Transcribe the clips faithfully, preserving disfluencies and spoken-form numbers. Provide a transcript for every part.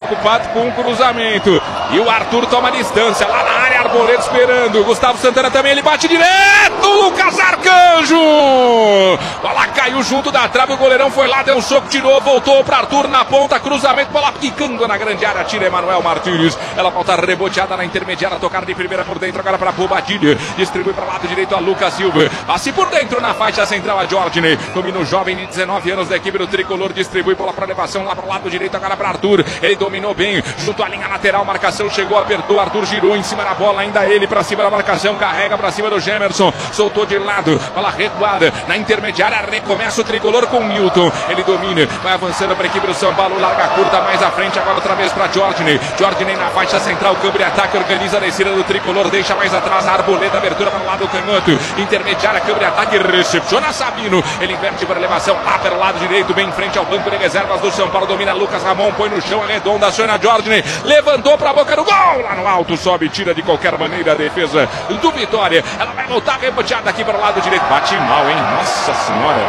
preocupado com o cruzamento. E o Arthur toma distância, lá na área, Arboleda esperando. Gustavo Santana também, ele bate direto, Lucas Arcanjo! Bola caiu junto da trave, o goleirão foi lá, deu um soco, tirou, voltou para Arthur na ponta, cruzamento, bola quicando na grande área, tira Emanuel Martins. Ela volta reboteada na intermediária, tocar de primeira por dentro, agora para Bobadilha. Distribui para o lado direito a Lucas Silva. Passe por dentro na faixa central a Jorginei. Domina o jovem de dezenove anos da equipe do Tricolor, distribui bola para elevação lá para o lado direito, agora para Arthur. Ele dominou bem, junto à linha lateral, marcação chegou, apertou, Arthur girou em cima da bola, ainda ele para cima da marcação, carrega para cima do Gemerson, soltou de lado, bola recuada na intermediária, recomeça o Tricolor com o Newton. Ele domina, vai avançando para a equipe do São Paulo, larga curta mais à frente, agora outra vez para Jorginei. Jorginei na faixa central, câmbio e ataque, organiza a descida do Tricolor, deixa mais atrás a Arboleda, abertura para o lado canhoto, intermediária, câmbio e ataque, recepciona Sabino, ele inverte para elevação lá pelo lado direito, bem em frente ao banco de reservas do São Paulo, domina Lucas Ramon, põe no chão, arredonda, aciona Jorginei, levantou para a boca do gol, lá no alto, sobe, tira de qualquer maneira a defesa do Vitória, ela vai voltar reboteada aqui para o lado direito, bate mal, hein, nossa senhora,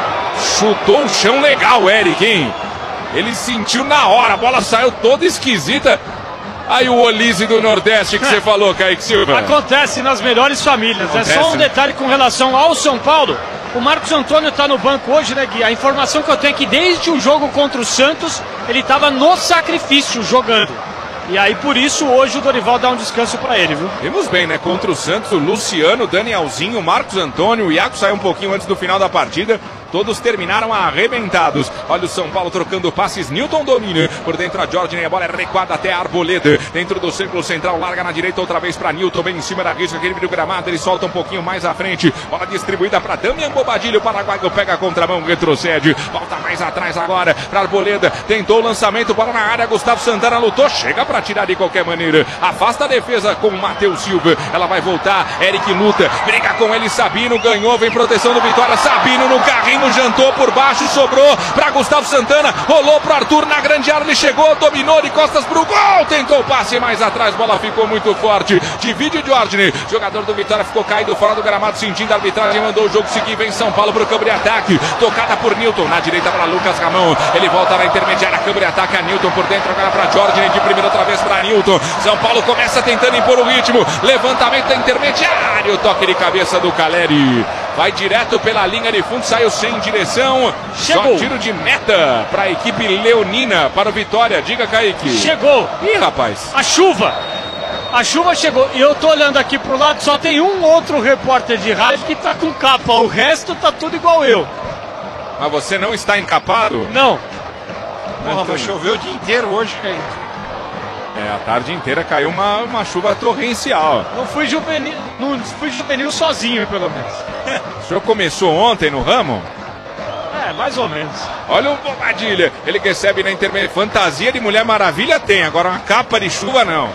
chutou o chão legal, Eric, hein, ele sentiu na hora, a bola saiu toda esquisita. Aí o Olise do Nordeste que você falou, Kaique Silva. Acontece nas melhores famílias. Acontece, é só um né? detalhe com relação ao São Paulo. O Marcos Antônio está no banco hoje, né, Gui? A informação que eu tenho é que desde o jogo contra o Santos, ele estava no sacrifício jogando. E aí, por isso, hoje o Dorival dá um descanso para ele, viu? Vimos bem, né? Contra o Santos, o Luciano, o Danielzinho, o Marcos Antônio, o Iaco saiu um pouquinho antes do final da partida. Todos terminaram arrebentados. Olha o São Paulo trocando passes. Newton domina. Por dentro a Jorginei. A bola é recuada até a Arboleda. Dentro do círculo central. Larga na direita outra vez para Newton. Bem em cima da risca. Aquele do gramado. Ele solta um pouquinho mais à frente. Bola distribuída para Damian Bobadilha. O paraguaio pega a contramão. Retrocede. Volta mais atrás agora para Arboleda. Tentou o lançamento. Bola na área. Gustavo Santana lutou. Chega para tirar de qualquer maneira. Afasta a defesa com o Matheus Silva. Ela vai voltar. Eric luta. Briga com ele. Sabino ganhou. Vem proteção do Vitória. Sabino no carrinho. Jantou por baixo, sobrou para Gustavo Santana, rolou para Arthur na grande área, ele chegou, dominou de costas para o gol, tentou o passe mais atrás, bola ficou muito forte, divide Jorginei, jogador do Vitória ficou caído fora do gramado, sentindo a arbitragem, mandou o jogo seguir, vem São Paulo para o câmbio de ataque, tocada por Newton, na direita para Lucas Ramon, ele volta na intermediária, câmbio de ataque a Newton, por dentro agora para Jorginei, de primeira outra vez para Newton, São Paulo começa tentando impor o ritmo, levantamento da intermediária, toque de cabeça do Caleri. Vai direto pela linha de fundo, saiu sem direção. Chegou. Só tiro de meta para a equipe leonina, para o Vitória. Diga, Kaique. Chegou. Ih, rapaz. A chuva. A chuva chegou. E eu tô olhando aqui pro lado, só tem um outro repórter de rádio que tá com capa. O resto tá tudo igual eu. Mas você não está encapado? Não. Porra, mas choveu o dia inteiro hoje, Kaique. É, a tarde inteira caiu uma, uma chuva torrencial. Não fui juvenil, não fui juvenil sozinho, pelo menos. O senhor começou ontem no ramo? É, mais ou menos. Olha o Bobadilha, ele recebe na intermediária. Fantasia de Mulher Maravilha tem, agora uma capa de chuva não.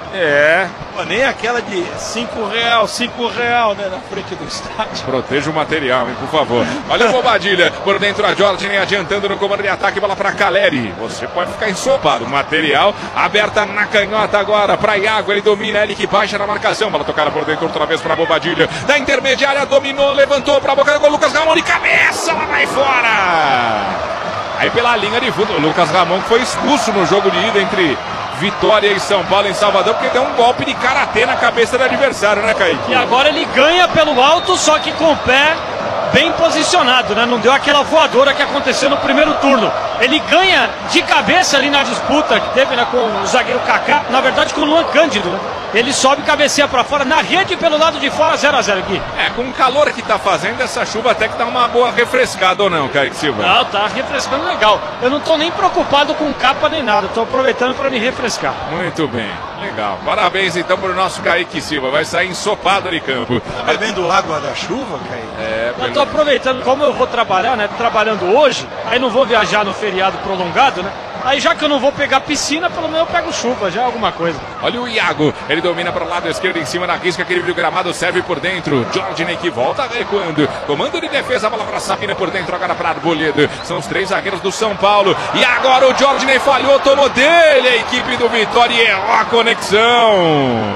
É, pô, nem aquela de cinco real, cinco real, né, na frente do estádio. Proteja o material, hein, por favor. Olha o Bobadilha, por dentro a Jorginei adiantando no comando de ataque, bola para Caleri. Você pode ficar ensopado. Material aberta na canhota agora para Iago, ele domina, ele que baixa na marcação. Bola tocada por dentro outra vez para Bobadilha. Da intermediária dominou, levantou para a boca do Lucas Ramon de cabeça, lá vai fora. Aí pela linha de fundo, o Lucas Ramon que foi expulso no jogo de ida entre Vitória e São Paulo em Salvador, porque deu um golpe de karatê na cabeça do adversário, né, Kaique? E agora ele ganha pelo alto, só que com o pé bem posicionado, né? Não deu aquela voadora que aconteceu no primeiro turno. Ele ganha de cabeça ali na disputa que teve, né, com o zagueiro Kaká, na verdade com o Luan Cândido, né? Ele sobe, cabeceia pra fora, na rede pelo lado de fora, zero a zero aqui. É, com o calor que tá fazendo, essa chuva até que dá uma boa refrescada, ou não, Kaique Silva? Não, tá refrescando legal. Eu não tô nem preocupado com capa nem nada, tô aproveitando pra me refrescar. Muito bem, legal. Parabéns então pro nosso Kaique Silva, vai sair ensopado de campo. Tá bebendo água da chuva, Kaique? É, Eu tô aproveitando, como eu vou trabalhar, né, trabalhando hoje, aí não vou viajar no feriado prolongado, né? Aí já que eu não vou pegar piscina, pelo menos eu pego chuva, já é alguma coisa. Olha o Iago, ele domina para o lado esquerdo em cima da risca, aquele do gramado serve por dentro. Jorginei que volta recuando. Comando de defesa, a bola para Sabina por dentro, agora para Arboleda. São os três zagueiros do São Paulo. E agora o Jorginei falhou, tomou dele a equipe do Vitória e errou a conexão.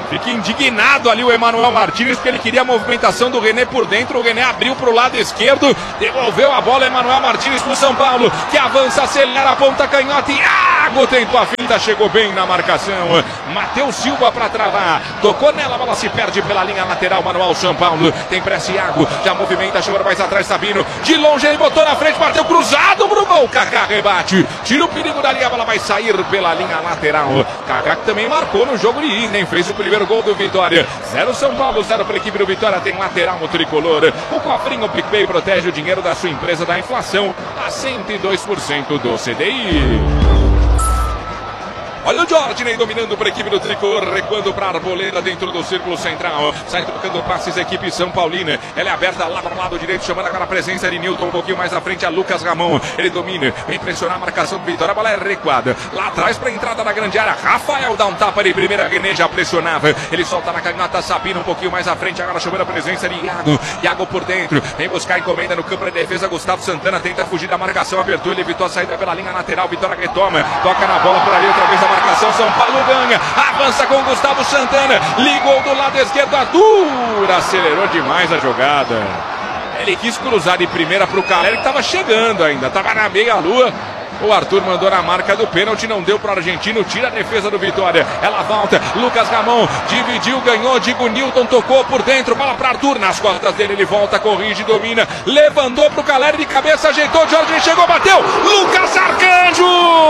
Fica indignado ali o Emanuel Martins, porque ele queria a movimentação do René por dentro. O René abriu para o lado esquerdo, devolveu a bola. Emanuel Martins para o São Paulo, que avança, acelera a ponta canhota. Iago tentou a finta, chegou bem na marcação. Matheus Silva para travar, tocou nela, a bola se perde pela linha lateral. Manuel São Paulo, tem pressa Iago, já movimenta, chegou mais atrás Sabino. De longe ele botou na frente, bateu cruzado pro gol. Kaká rebate, tira o perigo dali, a bola vai sair pela linha lateral. Kaká que também marcou no jogo de ida, hein? Fez o primeiro gol do Vitória. Zero São Paulo, zero para a equipe do Vitória. Tem lateral no tricolor. O cofrinho PicPay protege o dinheiro da sua empresa da inflação a cento e dois por cento do C D I. Olha o Jorginho dominando para a equipe do tricolor, recuando para a Arboleda dentro do círculo central. Sai trocando passes a equipe São Paulina. Ela é aberta lá para o lado direito, chamando agora a presença de Newton. Um pouquinho mais à frente a Lucas Ramon. Ele domina, vem pressionar a marcação do Vitória. A bola é recuada. Lá atrás para a entrada da grande área. Rafael dá um tapa de primeira, René já pressionava. Ele solta na canhota, Sabino um pouquinho mais à frente. Agora chamando a presença de Iago. Iago por dentro, vem buscar encomenda no campo de defesa. Gustavo Santana tenta fugir da marcação. Abertura, ele evitou a saída pela linha lateral. Vitória retoma, toca na bola por ali outra vez a marcação. São Paulo ganha, avança com Gustavo Santana, ligou do lado esquerdo, a dura, acelerou demais a jogada. Ele quis cruzar de primeira para o Caleri, que estava chegando ainda, estava na meia-lua. O Arthur mandou na marca do pênalti, não deu para o argentino, tira a defesa do Vitória. Ela volta, Lucas Ramon dividiu, ganhou, Digo Newton tocou por dentro, bola para Arthur, nas costas dele ele volta, corrige, domina, levantou para o Caleri de cabeça, ajeitou, Jorge chegou, bateu, Lucas Arcanjo!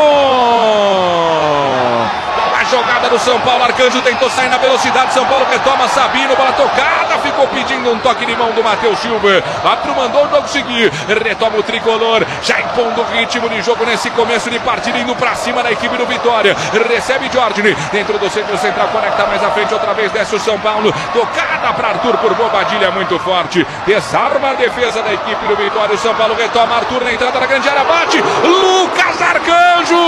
A jogada do São Paulo, Arcanjo tentou sair na velocidade, São Paulo retoma, Sabino, bola tocada, ficou pedindo um toque de mão do Matheus Silva. Arthur mandou o jogo seguir, retoma o tricolor, já impondo o ritmo de jogo nesse começo de partida, indo pra cima da equipe do Vitória. Recebe Jorginho, dentro do centro central, conecta mais à frente, outra vez desce o São Paulo, tocada para Arthur por Bobadilha, muito forte, desarma a defesa da equipe do Vitória. O São Paulo retoma, Arthur na entrada da grande área, bate, Lucas Arcanjo!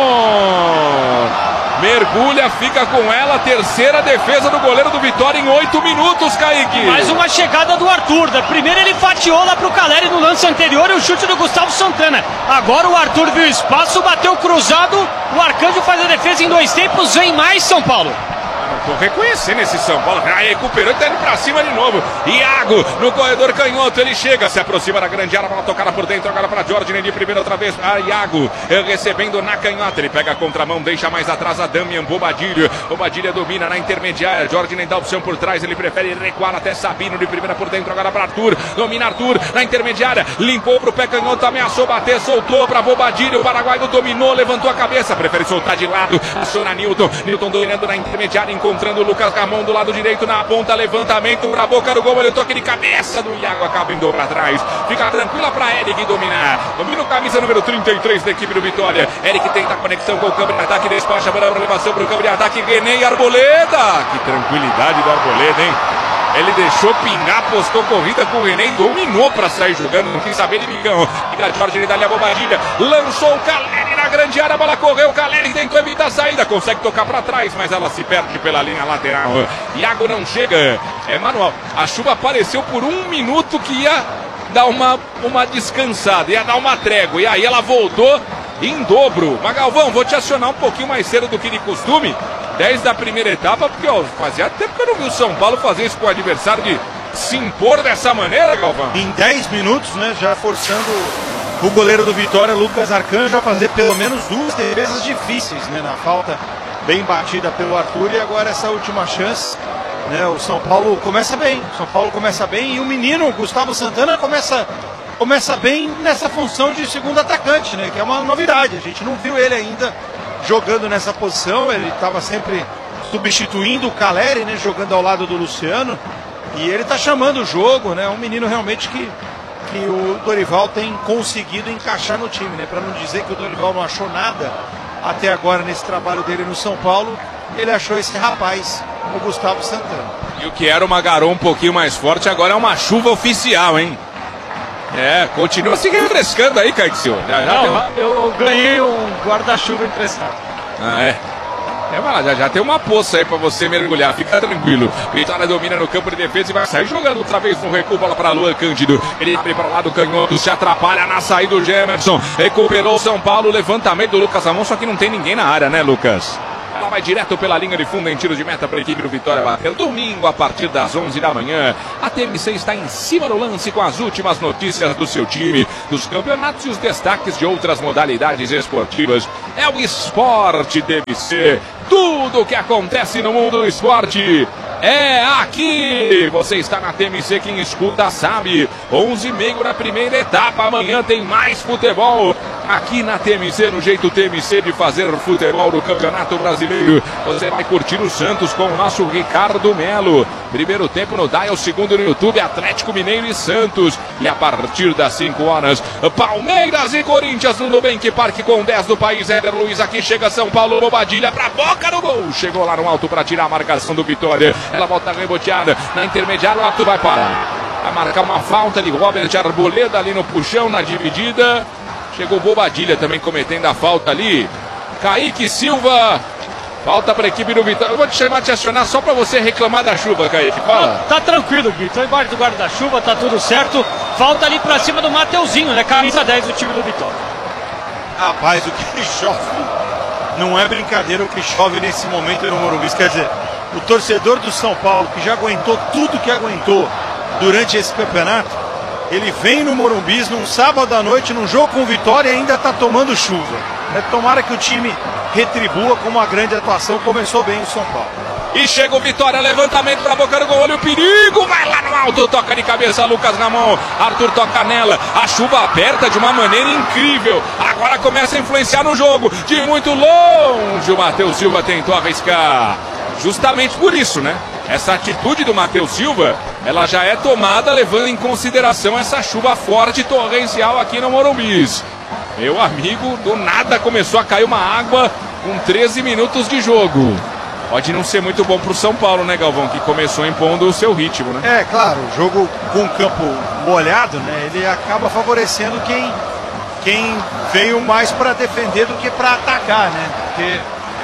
Mergulha, fica com ela, terceira defesa do goleiro do Vitória em oito minutos, Kaique. Mais uma chegada do Arthur, da primeira ele fatiou lá pro Caleri no lance anterior e o chute do Gustavo Santana. Agora o Arthur viu espaço, bateu cruzado, o Arcanjo faz a defesa em dois tempos, vem mais São Paulo. Tô reconhecendo esse São Paulo, ah, recuperou e tá indo pra cima de novo. Iago no corredor canhoto, ele chega, se aproxima da grande área, bola tocada por dentro, agora pra Jorginho de primeira outra vez. Ah, Iago recebendo na canhota, ele pega a contramão, deixa mais atrás a Damian Bobadilha. Bobadilha domina na intermediária, Jorginho dá opção por trás, ele prefere recuar até Sabino de primeira por dentro, agora pra Arthur, domina Arthur na intermediária, limpou pro pé canhoto, ameaçou bater, soltou pra Bobadilha, o paraguaio dominou, levantou a cabeça, prefere soltar de lado, aciona Newton, Newton dominando na intermediária, encontrando o Lucas Ramon do lado direito na ponta, levantamento para a boca do gol, ele toque de cabeça do Iago, acaba indo para trás, fica tranquila para Eric dominar, domina o camisa número trinta e três da equipe do Vitória. Eric tenta a conexão com o campo de ataque, despacha a elevação para o campo de ataque, René e Arboleda, que tranquilidade do Arboleda, hein? Ele deixou pingar, postou corrida com o René e dominou para sair jogando, não quis saber de bicão. E a Jorge, ele dá-lhe a Bobadilha, lançou o Caleri na grande área, a bola correu, o Caleri tentou evitar a saída, consegue tocar para trás, mas ela se perde pela linha lateral. Iago não chega, é manual. A chuva apareceu por um minuto que ia dar uma, uma descansada, ia dar uma trégua, e aí ela voltou em dobro. Magalvão, vou te acionar um pouquinho mais cedo do que de costume, dez da primeira etapa, porque ó, fazia tempo que eu não vi o São Paulo fazer isso com o adversário, de se impor dessa maneira, Galvão. Em dez minutos, né, já forçando o goleiro do Vitória, Lucas Arcanjo, a fazer pelo menos duas defesas difíceis, né, na falta bem batida pelo Arthur, e agora essa última chance, né, o São Paulo começa bem, o São Paulo começa bem, e o menino, Gustavo Santana, começa, começa bem nessa função de segundo atacante, né, que é uma novidade, a gente não viu ele ainda jogando nessa posição, ele estava sempre substituindo o Caleri, né, jogando ao lado do Luciano, e ele está chamando o jogo, né, um menino realmente que, que o Dorival tem conseguido encaixar no time, né, para não dizer que o Dorival não achou nada até agora nesse trabalho dele no São Paulo, ele achou esse rapaz, o Gustavo Santana. E o que era uma garoa um pouquinho mais forte, agora é uma chuva oficial, hein? É, continua se refrescando aí, Kaique Silva. Não, eu ganhei um guarda-chuva emprestado. Ah, é. É, já, já tem uma poça aí pra você mergulhar, fica tranquilo. Vitória domina no campo de defesa e vai sair jogando outra vez no recuo, bola pra Luan Cândido. Ele abre para o lado canhoto, se atrapalha na saída do Gemerson. Recuperou o São Paulo, levantamento do Lucas Ramon, só que não tem ninguém na área, né, Lucas? Ela vai direto pela linha de fundo em tiro de meta para a equipe do Vitória bater. Domingo, a partir das onze da manhã, a T M C está em cima do lance com as últimas notícias do seu time, dos campeonatos e os destaques de outras modalidades esportivas. É o Esporte T M C. Tudo o que acontece no mundo do esporte é aqui. Você está na T M C, quem escuta sabe. onze e meia na primeira etapa. Amanhã tem mais futebol aqui na T M C, no jeito T M C de fazer futebol do Campeonato Brasileiro. Você vai curtir o Santos com o nosso Ricardo Melo. Primeiro tempo no Dial, segundo no YouTube, Atlético Mineiro e Santos. E a partir das cinco horas, Palmeiras e Corinthians no Nubank Parque com dez do país. Éder Luiz, aqui chega São Paulo, Bobadilha pra boca do gol. Chegou lá no alto para tirar a marcação do Vitória. Ela volta reboteada na intermediária, o Arthur vai parar. Vai marcar uma falta de Robert Arboleda ali no puxão, na dividida. Chegou Bobadilha também cometendo a falta ali. Kaique Silva. Falta para a equipe do Vitória. Eu vou te chamar, te acionar só para você reclamar da chuva, Kaique. Fala. Tá, tá tranquilo, Gui. Tô embaixo do guarda-chuva, tá tudo certo. Falta ali para cima do Mateuzinho, né? Camisa dez do time do Vitória. Rapaz, o que chove. Não é brincadeira o que chove nesse momento no Morumbi. Quer dizer, o torcedor do São Paulo, que já aguentou tudo que aguentou durante esse campeonato, ele vem no Morumbi num sábado à noite, num jogo com Vitória, e ainda está tomando chuva. É, tomara que o time retribua com uma grande atuação. Começou bem o São Paulo. E chega o Vitória, levantamento para a boca do gol, olha o perigo, vai lá no alto, toca de cabeça, Lucas na mão, Arthur toca nela, a chuva aperta de uma maneira incrível, agora começa a influenciar no jogo, de muito longe o Matheus Silva tentou arriscar, justamente por isso, né? Essa atitude do Matheus Silva, ela já é tomada levando em consideração essa chuva forte e torrencial aqui no Morumbi. Meu amigo, do nada começou a cair uma água com treze minutos de jogo. Pode não ser muito bom para o São Paulo, né, Galvão? Que começou impondo o seu ritmo, né? É, claro, o jogo com o campo molhado, né? Ele acaba favorecendo quem, quem veio mais para defender do que para atacar, né? Porque,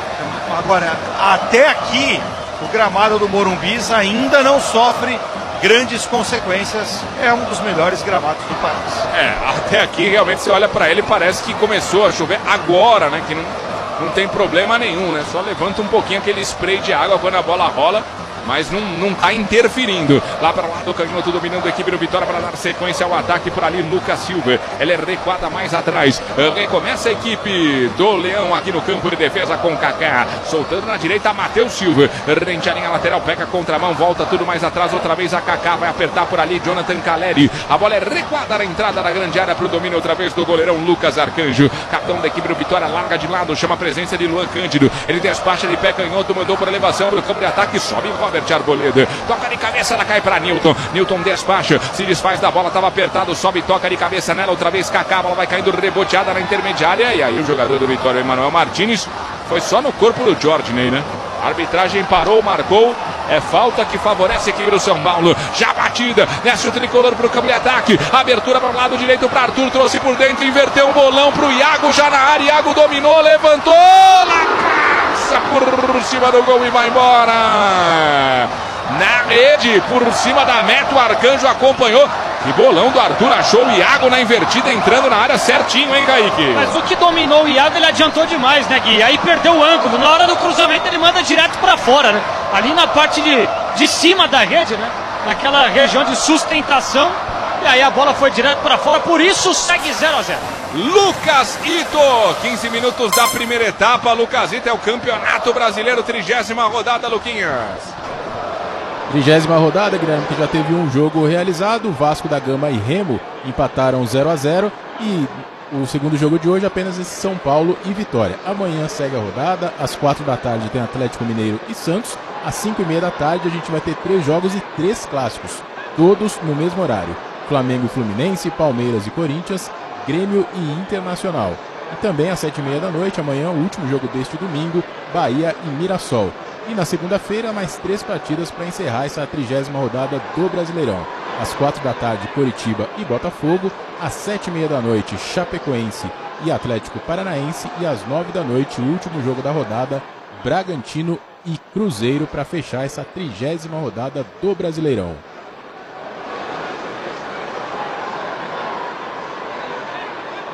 agora, até aqui, o gramado do Morumbi ainda não sofre grandes consequências. É um dos melhores gramados do país. É, até aqui, realmente, você olha para ele, parece que começou a chover agora, né? Que não... Não tem problema nenhum, né? Só levanta um pouquinho aquele spray de água quando a bola rola, mas não, não tá interferindo. Lá para lá do canhoto, dominando a equipe do Vitória para dar sequência ao ataque por ali, Lucas Silva. Ela é recuada mais atrás. Recomeça a equipe do Leão aqui no campo de defesa com Kaká. Soltando na direita, Matheus Silva. Rente a linha lateral, pega a contramão, volta tudo mais atrás. Outra vez a Kaká vai apertar por ali, Jonathan Caleri. A bola é recuada na entrada da grande área para o domínio outra vez do goleirão Lucas Arcanjo. Capitão da equipe do Vitória larga de lado, chama a presença de Luan Cândido. Ele despacha de pé canhoto, mandou por elevação para o campo de ataque, sobe Robert Arboleda, toca de cabeça, ela cai para Newton, Newton despacha, se desfaz da bola, estava apertado, sobe, toca de cabeça nela, outra vez Kaká, a bola vai caindo reboteada na intermediária, e aí o jogador do Vitória, Emanuel Martins, foi só no corpo do Jorginho, né? A arbitragem parou, marcou, é falta que favorece a equipe do São Paulo, já batida, desce o tricolor para o campo de ataque, abertura para o lado direito para Arthur, trouxe por dentro, inverteu um bolão para o Iago, já na área, Iago dominou, levantou, passa por cima do gol e vai embora, na rede, por cima da meta, o Arcanjo acompanhou. Que bolão do Arthur, achou o Iago na invertida, entrando na área certinho, hein, Kaique? Mas o que dominou o Iago, ele adiantou demais, né, Gui? Aí perdeu o ângulo, na hora do cruzamento ele manda direto pra fora, né? Ali na parte de, de cima da rede, né? Naquela região de sustentação, e aí a bola foi direto pra fora, por isso segue zero a zero. Lucas Ito, quinze minutos da primeira etapa, Lucas Ito é o Campeonato Brasileiro, trigésima rodada, Luquinhas. Trigésima rodada, Guilherme, que já teve um jogo realizado, Vasco da Gama e Remo empataram zero a zero e o segundo jogo de hoje apenas esse São Paulo e Vitória. Amanhã segue a rodada, às quatro da tarde tem Atlético Mineiro e Santos, às cinco e meia da tarde a gente vai ter três jogos e três clássicos, todos no mesmo horário, Flamengo e Fluminense, Palmeiras e Corinthians, Grêmio e Internacional. E também às sete e meia da noite, amanhã o último jogo deste domingo, Bahia e Mirassol. E na segunda-feira, mais três partidas para encerrar essa trigésima rodada do Brasileirão. Às quatro da tarde, Coritiba e Botafogo. Às sete e meia da noite, Chapecoense e Atlético Paranaense. E às nove da noite, o último jogo da rodada, Bragantino e Cruzeiro, para fechar essa trigésima rodada do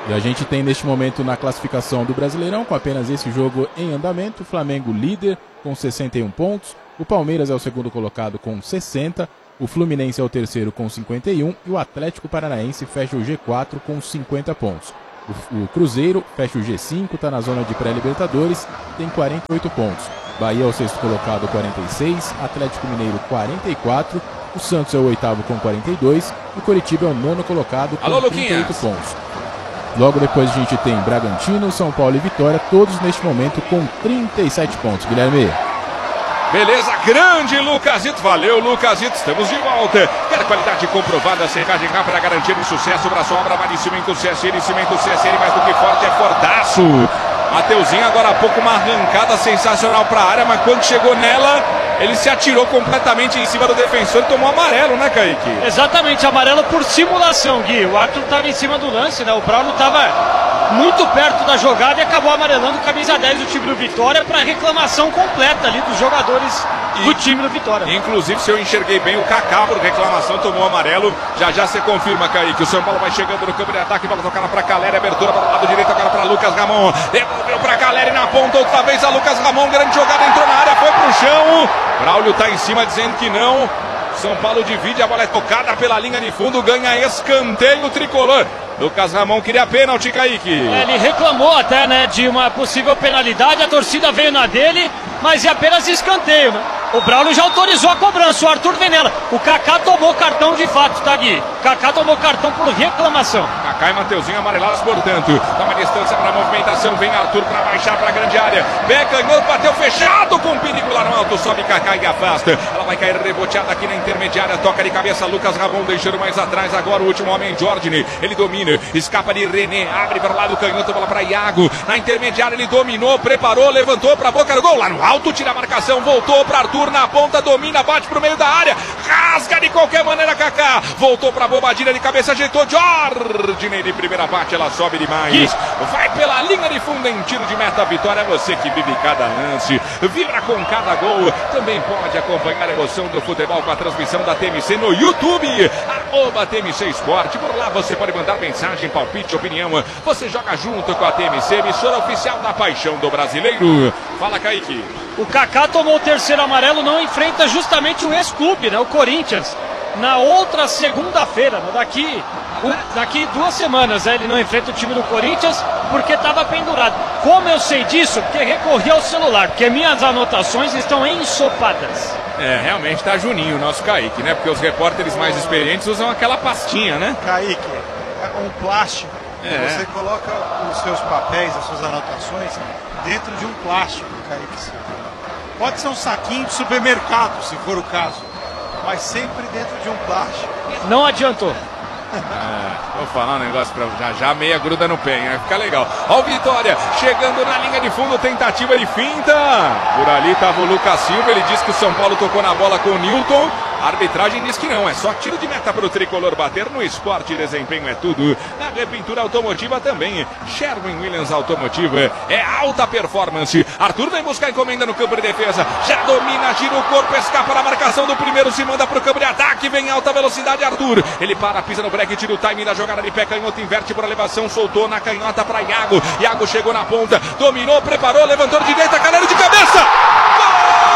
E a gente tem neste momento na classificação do Brasileirão, com apenas esse jogo em andamento, o Flamengo líder com sessenta e um pontos, o Palmeiras é o segundo colocado com sessenta, o Fluminense é o terceiro com cinquenta e um e o Atlético Paranaense fecha o G quatro com cinquenta pontos. O, o Cruzeiro fecha o G cinco, está na zona de pré-Libertadores, tem quarenta e oito pontos. Bahia é o sexto colocado, quarenta e seis, Atlético Mineiro quarenta e quatro, o Santos é o oitavo com quarenta e dois, o Coritiba é o nono colocado com Alô, trinta e oito pontos. Logo depois a gente tem Bragantino, São Paulo e Vitória, todos neste momento com trinta e sete pontos. Guilherme. Beleza, grande Lucasito, valeu Lucasito, estamos de volta. Quer qualidade comprovada, secagem rápida para garantir o sucesso para sua obra, Vale Cimento C S N, Cimento C S N, mais do que forte é fortaço. Mateuzinho agora há pouco uma arrancada sensacional para a área, mas quando chegou nela, ele se atirou completamente em cima do defensor e tomou amarelo, né, Kaique? Exatamente, amarelo por simulação, Gui. O Arthur estava em cima do lance, né? O Braulio estava muito perto da jogada e acabou amarelando camisa dez do time do Vitória para reclamação completa ali dos jogadores e, do time do Vitória. Inclusive, se eu enxerguei bem, o Kaká por reclamação tomou amarelo. Já já você confirma, Kaique. O São Paulo vai chegando no campo de ataque, bola tocada para Caleri, abertura para o lado direito agora para Lucas Ramon. Devolveu para Caleri na ponta, outra vez a Lucas Ramon, grande jogada, entrou na área, foi pro chão. Braulio está em cima dizendo que não. São Paulo divide, a bola é tocada pela linha de fundo, ganha escanteio tricolor. Lucas Ramon queria pênalti, Kaique. É, ele reclamou até, né, de uma possível penalidade, a torcida veio na dele, mas é apenas escanteio, né? O Braulio já autorizou a cobrança, o Arthur vem nela. O Kaká tomou cartão de fato, tá, Gui? Kaká tomou cartão por reclamação. Kaká e Mateuzinho amarelados, portanto. Dá uma distância para a movimentação, vem Arthur para baixar para a grande área. Pé canhoto, bateu fechado com perigo lá no alto, sobe Kaká e afasta. Ela vai cair reboteada aqui na intermediária, toca de cabeça Lucas Ramon, deixando mais atrás agora o último homem, Jordan. Ele domina, escapa de René, abre para o lado canhoto, bola para Iago. Na intermediária ele dominou, preparou, levantou para a boca do gol. Lá no alto, tira a marcação, voltou para Arthur na ponta, domina, bate pro meio da área, rasga de qualquer maneira Kaká, voltou pra bobadilha de cabeça, ajeitou Jordan de primeira parte, ela sobe demais, vai pela linha de fundo em tiro de meta, vitória, você que vive cada lance, vibra com cada gol, também pode acompanhar a emoção do futebol com a transmissão da T M C no YouTube, arroba T M C Esporte, por lá você pode mandar mensagem, palpite, opinião, você joga junto com a T M C, emissora oficial da paixão do brasileiro. Fala, Kaique. O Kaká tomou o terceiro amarelo, não enfrenta justamente o ex-clube, né, o Corinthians, na outra segunda-feira, né, daqui, um, daqui duas semanas, né, ele não enfrenta o time do Corinthians porque estava pendurado. Como eu sei disso? Porque recorri ao celular, porque minhas anotações estão ensopadas. É, realmente tá Juninho, o nosso Kaique, né, porque os repórteres mais experientes usam aquela pastinha, né? Kaique, é um plástico, é. Você coloca os seus papéis, as suas anotações dentro de um plástico, Kaique. Pode ser um saquinho de supermercado, se for o caso, mas sempre dentro de um plástico. Não adiantou. É, vou falar um negócio pra já já, meia gruda no pé, hein? Vai ficar legal. Ó o Vitória, chegando na linha de fundo, tentativa de finta. Por ali tava o Lucas Silva, ele disse que o São Paulo tocou na bola com o Newton. A arbitragem diz que não, é só tiro de meta para o tricolor bater no esporte, desempenho é tudo. Na repintura automotiva também, Sherwin Williams Automotiva, é alta performance. Arthur vem buscar encomenda no campo de defesa, já domina, gira o corpo, escapa da marcação do primeiro, se manda para o campo de ataque, vem alta velocidade Arthur. Ele para, pisa no break, tira o time da jogada de pé canhoto, inverte por elevação, soltou na canhota para Iago. Iago chegou na ponta, dominou, preparou, levantou de direita, Caleri de cabeça.